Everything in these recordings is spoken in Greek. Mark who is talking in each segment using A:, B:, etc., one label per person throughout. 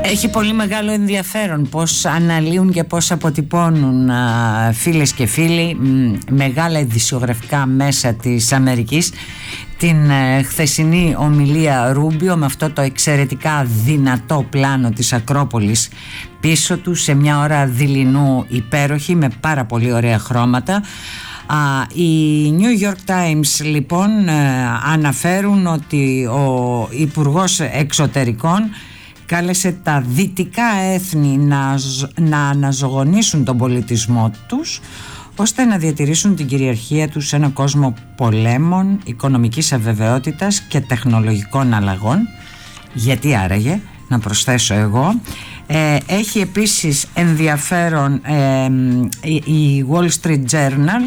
A: Έχει πολύ μεγάλο ενδιαφέρον πώς αναλύουν και πώς αποτυπώνουν φίλες και φίλοι μεγάλα ειδησιογραφικά μέσα της Αμερικής την χθεσινή ομιλία Ρούμπιο με αυτό το εξαιρετικά δυνατό πλάνο της Ακρόπολης πίσω του σε μια ώρα δειλινού υπέροχη με πάρα πολύ ωραία χρώματα. Οι New York Times λοιπόν αναφέρουν ότι ο Υπουργός Εξωτερικών κάλεσε τα δυτικά έθνη να αναζωογονήσουν τον πολιτισμό τους ώστε να διατηρήσουν την κυριαρχία τους σε έναν κόσμο πολέμων, οικονομικής αβεβαιότητας και τεχνολογικών αλλαγών. Γιατί άραγε, να προσθέσω εγώ. Έχει επίσης ενδιαφέρον η Wall Street Journal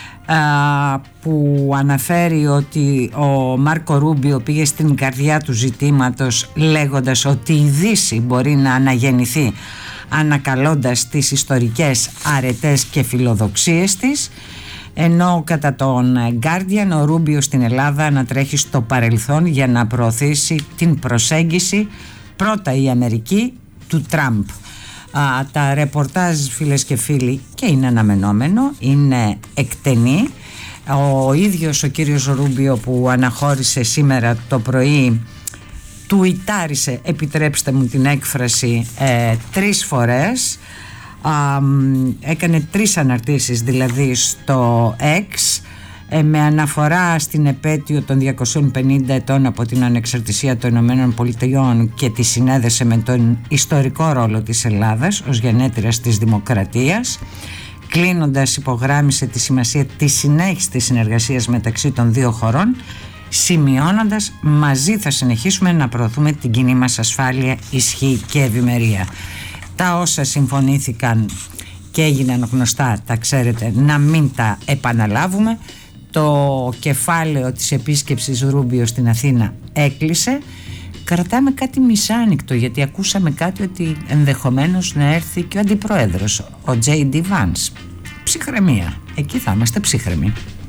A: που αναφέρει ότι ο Μάρκο Ρούμπιο πήγε στην καρδιά του ζητήματος λέγοντας ότι η Δύση μπορεί να αναγεννηθεί ανακαλώντας τις ιστορικές αρετές και φιλοδοξίες της, ενώ κατά τον Guardian ο Ρούμπιο στην Ελλάδα ανατρέχει στο παρελθόν για να προωθήσει την προσέγγιση πρώτα η Αμερική του Τραμπ. Τα ρεπορτάζ, φίλες και φίλοι, και είναι αναμενόμενο, είναι εκτενή. Ο ίδιος ο κύριος Ρούμπιο που αναχώρησε σήμερα το πρωί τουιτάρισε, επιτρέψτε μου την έκφραση, 3 φορές. Έκανε 3 αναρτήσεις δηλαδή στο X με αναφορά στην επέτειο των 250 ετών από την ανεξαρτησία των Ηνωμένων Πολιτειών και τη συνέδεσε με τον ιστορικό ρόλο της Ελλάδας ως γενέτειρας της δημοκρατίας. Κλείνοντας, υπογράμμισε τη σημασία της συνέχισης της συνεργασίας μεταξύ των δύο χωρών, σημειώνοντας μαζί θα συνεχίσουμε να προωθούμε την κοινή μας ασφάλεια, ισχύ και ευημερία. Τα όσα συμφωνήθηκαν και έγιναν γνωστά, τα ξέρετε, να μην τα επαναλάβουμε. Το κεφάλαιο της επίσκεψης Ρούμπιο στην Αθήνα έκλεισε. Κρατάμε κάτι μισάνικτο, γιατί ακούσαμε κάτι ότι ενδεχομένως να έρθει και ο αντιπρόεδρος, ο J.D. Vance. Ψυχραιμία. Εκεί θα είμαστε ψύχρεμοι.